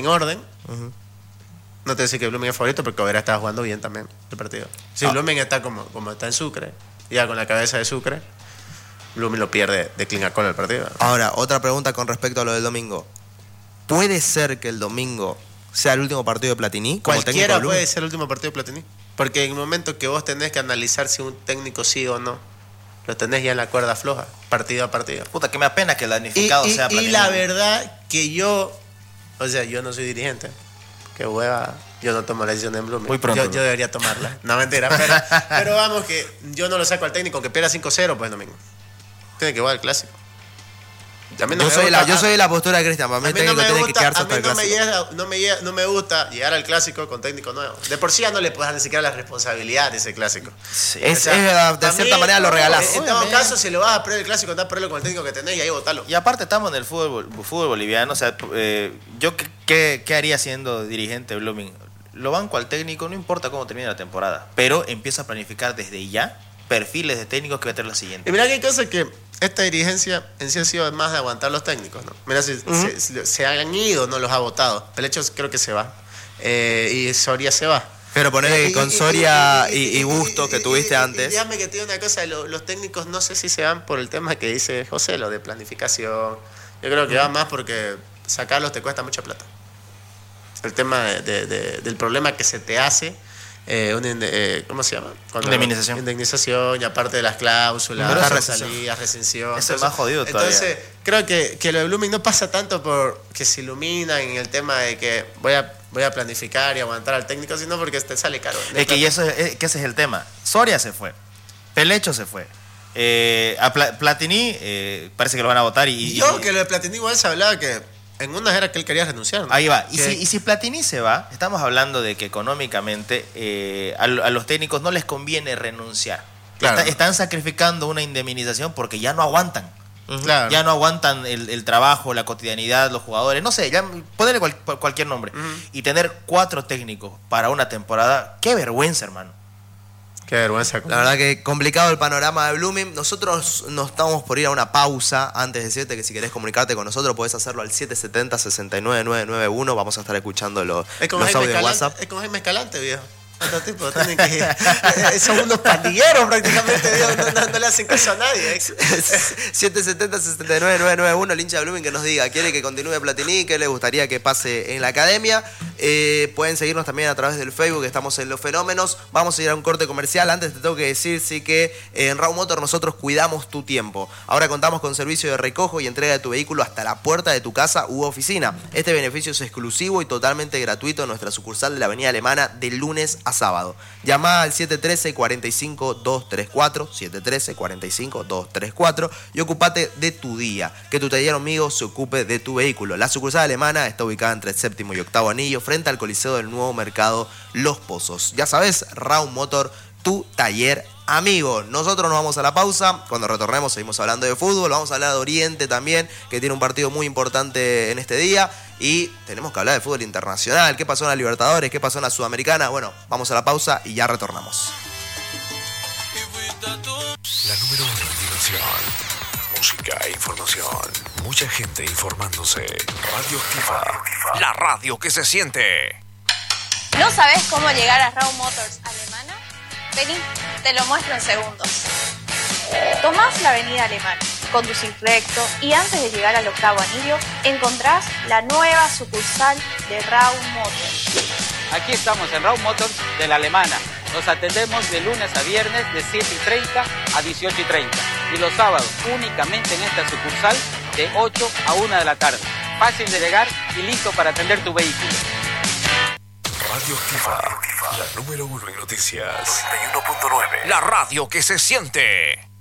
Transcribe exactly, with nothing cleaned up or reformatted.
en orden. Uh-huh. No te voy a decir que Blooming es favorito porque Oberá estaba jugando bien también el partido. Si ah. Blooming está como, como está en Sucre, ya con la cabeza de Sucre, Blooming lo pierde de clean cola el partido. Ahora, otra pregunta con respecto a lo del domingo. ¿Puede ser que el domingo sea el último partido de Platini? Como Cualquiera puede ser el último partido de Platini. Porque en el momento que vos tenés que analizar si un técnico sí o no, lo tenés ya en la cuerda floja, partido a partido. Puta, que me apena que el damnificado y, y, sea Platini. Y la verdad que yo, o sea, yo no soy dirigente. Que hueva, yo no tomo la decisión en Blooming. Muy pronto. Yo, yo debería tomarla. No, mentira. Pero, pero vamos, que yo no lo saco al técnico. Que pierda cinco cero, pues domingo. Tiene que jugar el clásico. A mí no yo, soy gusta, la, yo soy de la postura de Cristian. Para mí el técnico no tiene gusta, que quedarse a hasta mí el no clásico. Me llega, no, me llega, no me gusta llegar al clásico con técnico nuevo. De por sí ya no le puedes dar ni siquiera la responsabilidad de ese clásico. Sí. Es, o sea, es, de cierta mí, manera lo regalás. En, en todo caso, si lo vas a perder el clásico, andá a perderlo con el técnico que tenés y ahí votalo. Y aparte estamos en el fútbol, fútbol boliviano. O sea, eh, yo qué, qué haría siendo dirigente Blooming. Lo banco al técnico, no importa cómo termine la temporada, pero empieza a planificar desde ya perfiles de técnicos que va a tener la siguiente. Y mira que hay cosas que esta dirigencia en sí ha sido más de aguantar los técnicos, ¿no? Mira, si uh-huh. se, se, se han ido, no los ha votado. Pelecho creo que se va. Eh, y Soria se va. Pero poner con Soria y, y, y, y Busto que tuviste y, y, antes. Y déjame que te diga una cosa, los, los técnicos no sé si se van por el tema que dice José, lo de planificación. Yo creo que uh-huh. va más porque sacarlos te cuesta mucha plata. El tema de, de, de, del problema que se te hace, eh, un, eh, ¿cómo se llama? Cuando, indemnización. Indemnización y aparte de las cláusulas, resalidas, recensión. Eso es más jodido todavía. Entonces, creo que, que lo de Blooming no pasa tanto por que se iluminan en el tema de que voy a, voy a planificar y aguantar al técnico, sino porque te sale caro. Es que, y eso es, que ese es el tema. Soria se fue, Pelecho se fue. Eh, a Pla- Platini eh, parece que lo van a votar. Y, y yo y, que lo de Platini igual se hablaba que en unas era que él quería renunciar, ¿no? Ahí va. Y que... si, y si Platini se va, estamos hablando de que económicamente eh, a, a los técnicos no les conviene renunciar. Claro. Está, están sacrificando una indemnización porque ya no aguantan. Uh-huh. Claro. Ya no aguantan el, el trabajo, la cotidianidad, los jugadores. No sé, ya ponerle cual, cualquier nombre. Uh-huh. Y tener cuatro técnicos para una temporada, qué vergüenza, hermano. Qué vergüenza. La verdad que complicado el panorama de Blooming. Nosotros nos estamos por ir a una pausa. Antes de decirte que si querés comunicarte con nosotros podés hacerlo al siete siete cero, seis nueve nueve nueve uno. Vamos a estar escuchando los, es como los audios de Escalante, WhatsApp. Es como Jaime Escalante, viejo. Otro tipo, tienen que, son unos pandilleros prácticamente, viejo. No, no, no le hacen caso a nadie. siete siete cero, seis nueve nueve nueve uno, el hincha de Blooming que nos diga, ¿quiere que continúe Platini? ¿Qué le gustaría que pase en la academia? Eh, pueden seguirnos también a través del Facebook, estamos en Los Fenómenos. Vamos a ir a un corte comercial. Antes te tengo que decir sí que eh, en Raw Motor nosotros cuidamos tu tiempo. Ahora contamos con servicio de recojo y entrega de tu vehículo hasta la puerta de tu casa u oficina. Este beneficio es exclusivo y totalmente gratuito en nuestra sucursal de la Avenida Alemana de lunes a sábado. Llama al siete uno tres, cuatro cinco dos tres cuatro, siete uno tres, cuatro cinco dos tres cuatro y ocupate de tu día. Que tu taller amigo se ocupe de tu vehículo. La sucursal alemana está ubicada entre el séptimo y octavo anillo, frente al Coliseo del Nuevo Mercado Los Pozos. Ya sabes, Raw Motor, tu taller amigo. Nosotros nos vamos a la pausa. Cuando retornemos seguimos hablando de fútbol. Vamos a hablar de Oriente también, que tiene un partido muy importante en este día. Y tenemos que hablar de fútbol internacional. ¿Qué pasó en la Libertadores? ¿Qué pasó en la Sudamericana? Bueno, vamos a la pausa y ya retornamos. La número uno en diversión, música e información. Mucha gente informándose. Radio Activa. La radio que se siente. ¿No sabes cómo llegar a Raw Motors Alemana? Vení, te lo muestro en segundos. Tomás la avenida Alemana, conducís recto y antes de llegar al octavo anillo encontrás la nueva sucursal de Raw Motors. Aquí estamos en Raw Motors de la Alemana. Nos atendemos de lunes a viernes de siete y treinta a dieciocho y treinta y los sábados únicamente en esta sucursal de ocho a una de la tarde. Fácil de llegar y listo para atender tu vehículo. Radio Activa, la número uno en noticias. noventa y uno punto nueve. La radio que se siente.